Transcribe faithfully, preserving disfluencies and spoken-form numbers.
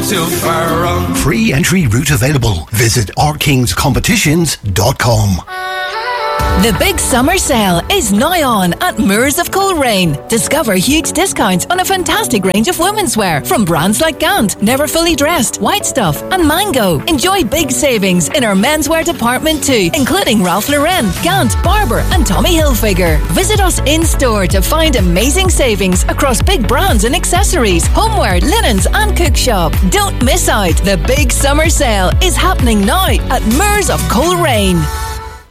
too far wrong. Free entry route available. Visit our kings competitions dot com. The big summer sale is now on at Moors of Coleraine. Discover huge discounts on a fantastic range of women's wear from brands like Gant, Never Fully Dressed, White Stuff and Mango. Enjoy big savings in our menswear department too, including Ralph Lauren, Gant, Barber and Tommy Hilfiger. Visit us in-store to find amazing savings across big brands and accessories, homeware, linens and cook shop. Don't miss out. The big summer sale is happening now at Moors of Coleraine.